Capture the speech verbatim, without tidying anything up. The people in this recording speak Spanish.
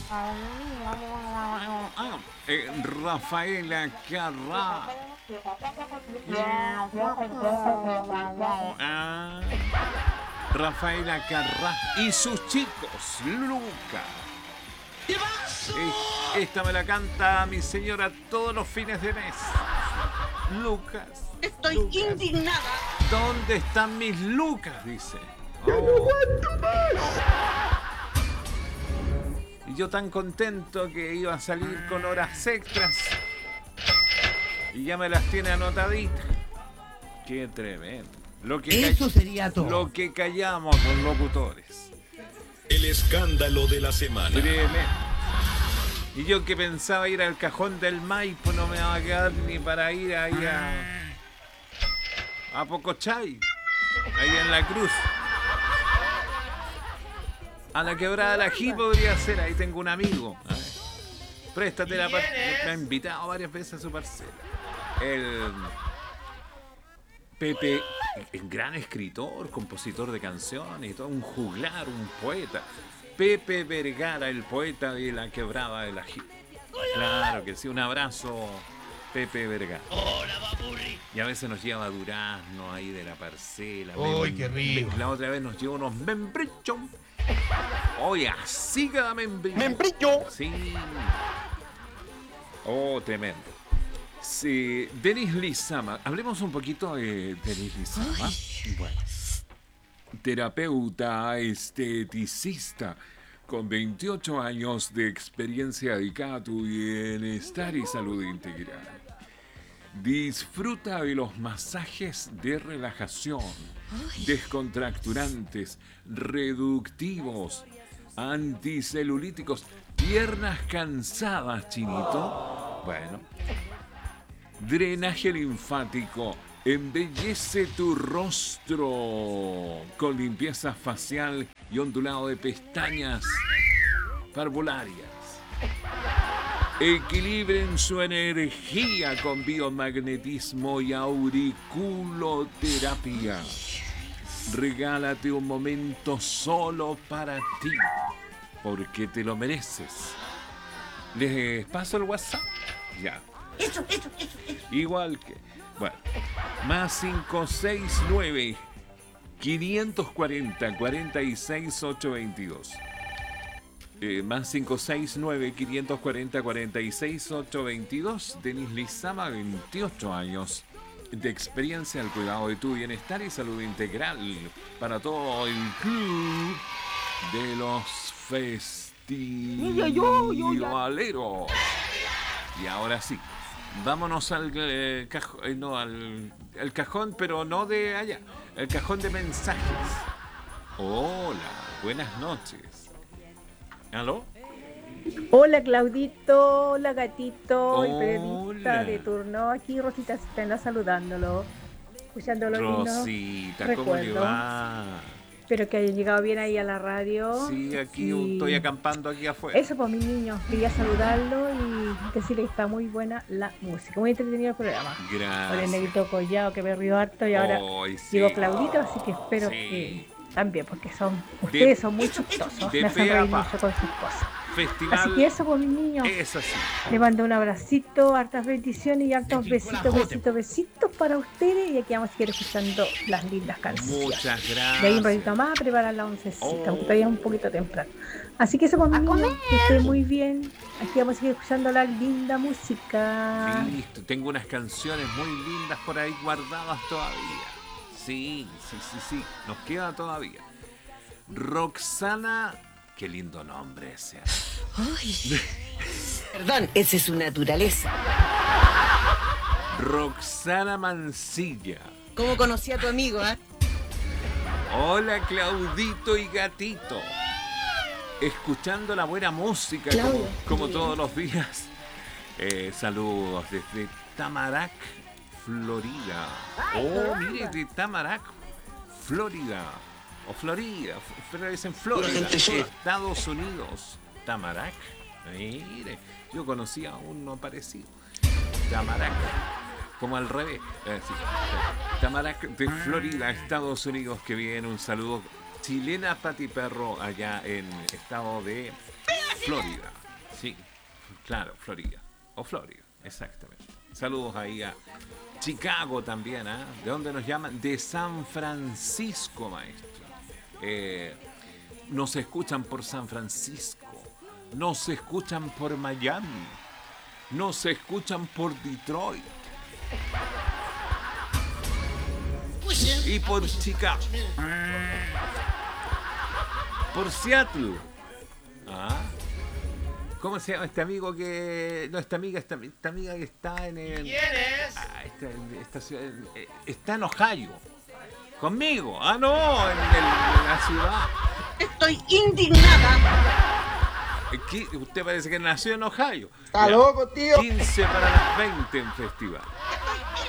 Eh, Rafaela Carrá. Ah, Rafaela Carrá y sus chicos, Luca. Eh, Esta me la canta mi señora todos los fines de mes. Lucas. Estoy Lucas. indignada. ¿Dónde están mis lucas? Dice. Oh. Y yo tan contento que iba a salir con horas extras. Y ya me las tiene anotaditas. Qué tremendo. Lo que Eso ca- sería todo. Lo que callamos los locutores. El escándalo de la semana. Tremendo. Y yo que pensaba ir al cajón del Maipo, no me va a quedar ni para ir ahí a... a Pocochay. Ahí en la Cruz. A la quebrada de la Ají podría ser. Ahí tengo un amigo. A ver. Préstate la par- me ha invitado varias veces a su parcela. El Pepe, el gran escritor, compositor de canciones y todo, un juglar, un poeta. Pepe Vergara, el poeta de la quebrada de la Ají. Claro que sí, un abrazo, Pepe Vergara. Y a veces nos lleva durazno ahí de la parcela. ¡Uy, Mem- qué rico! La otra vez nos llevó unos membrichos. Oye, así cada membrillo. ¡Membrillo! Sí. Oh, tremendo. Sí, Denis Lizama. Hablemos un poquito de Denis Lizama. Bueno. Terapeuta esteticista con veintiocho años de experiencia dedicada a tu bienestar y salud integral. Disfruta de los masajes de relajación, descontracturantes, reductivos, anticelulíticos, piernas cansadas, chinito. Bueno. Drenaje linfático. Embellece tu rostro con limpieza facial y ondulado de pestañas parvularias. Equilibren su energía con biomagnetismo y auriculoterapia. Regálate un momento solo para ti, porque te lo mereces. ¿Les paso el WhatsApp? Ya. Eso, eso, eso, eso. Igual que... Bueno, más cinco seis nueve, quinientos cuarenta, cuarenta y seis, ochocientos veintidós. Eh, más cinco seis nueve, quinientos cuarenta, cuarenta y seis, ochocientos veintidós. Denis Lizama, veintiocho años de experiencia al cuidado de tu bienestar y salud integral para todo el club de los festivaleros. Y ahora sí, vámonos al eh, cajón, eh, no, al el cajón, pero no de allá, el cajón de mensajes. Hola, buenas noches. ¿Aló? Hola Claudito, hola Gatito, el Hola. periodista de turno. Aquí Rosita Stella saludándolo, escuchando los lindos Rosita, ¿cómo le recuerdos. va? Espero que hayan llegado bien ahí a la radio. Sí, aquí Y estoy acampando aquí afuera. Eso por mis niños, quería saludarlo y decirle que está muy buena la música, muy entretenido el programa. Por el Gracias. negrito collado que me río harto y ahora Ay, sí. llegó Claudito, así que espero Sí. que también, porque son ustedes son muy chistosos, de me hacen pe a reír pa. mucho con sus cosas. Festival. Así que eso por mis niños. Es así. Le mando un abracito, hartas bendiciones y hartos Aquí besitos, con la Jote. besitos, besitos para ustedes. Y aquí vamos a seguir escuchando las lindas canciones. Muchas gracias. De ahí un ratito más a preparar la oncecita, Oh. aunque todavía es un poquito temprano. Así que eso por mis niños, que estén muy bien. Aquí vamos a seguir escuchando la linda música. Listo, tengo unas canciones muy lindas por ahí guardadas todavía. Sí, sí, sí, sí, nos queda todavía. Roxana, qué lindo nombre ese. Perdón, esa es su naturaleza. Roxana Mancilla. ¿Cómo conocí a tu amigo, eh? Hola Claudito y Gatito. Escuchando la buena música como, Claudio. como todos los días. Eh, saludos desde Tamarack, Florida. Oh, mire, de Tamarack, Florida. O Florida, pero es en Florida, Estados Unidos. Tamarack. Mire, yo conocía a uno parecido. Tamarack. Como al revés. Eh, sí. Tamarack de Florida, Estados Unidos, que viene. Un saludo. Chilena Pati Perro allá en estado de Florida. Sí, claro, Florida. O Florida, exactamente. Saludos ahí a Chicago también, ¿eh? ¿De dónde nos llaman? De San Francisco, maestro. Eh, nos escuchan por San Francisco. Nos escuchan por Miami. Nos escuchan por Detroit. Y por Chicago. Por Seattle. Ah. ¿Cómo se llama este amigo que... No, esta amiga, esta, esta amiga que está en el... ¿Quién es? Ah, esta, esta ciudad, eh, está en Ohio. Conmigo. Ah, no, en, el, en la ciudad. Estoy indignada. Aquí, usted parece que nació en Ohio. Está Ya, loco, tío. quince para las veinte en festival.